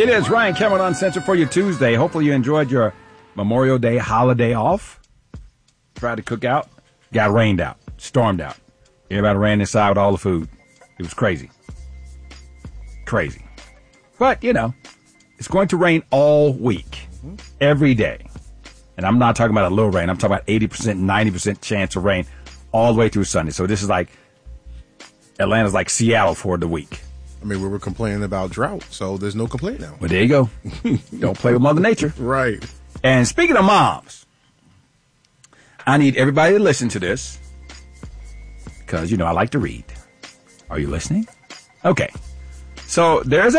It is Ryan Cameron Uncensored for your Tuesday. Hopefully you enjoyed your Memorial Day holiday off. Tried to cook out. Got rained out. Stormed out. Everybody ran inside with all the food. It was crazy. Crazy. But, you know, it's going to rain all week. Every day. And I'm not talking about a little rain. I'm talking about 80%, 90% chance of rain all the way through Sunday. So this is like, Atlanta's like Seattle for the week. I mean, we were complaining about drought, so there's no complaint now. Well, there you go. Don't play with Mother Nature. Right. And speaking of moms, I need everybody to listen to this because, you know, I like to read. Are you listening? Okay. So there's